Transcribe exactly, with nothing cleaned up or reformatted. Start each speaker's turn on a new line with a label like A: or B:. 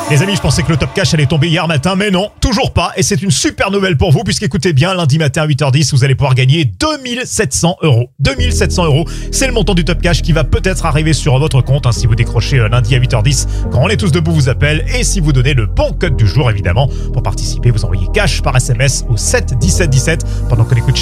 A: Les amis, je pensais que le Top Cash allait tomber hier matin, mais non, toujours pas. Et c'est une super nouvelle pour vous, puisqu'écoutez bien, lundi matin à huit heures dix, vous allez pouvoir gagner deux mille sept cents euros. deux mille sept cents euros, c'est le montant du Top Cash qui va peut-être arriver sur votre compte, hein, si vous décrochez euh, lundi à huit heures dix, quand On est tous debout vous appelle, et si vous donnez le bon code du jour, évidemment. Pour participer, vous envoyez cash par S M S au sept dix-sept dix-sept, pendant que l'écoute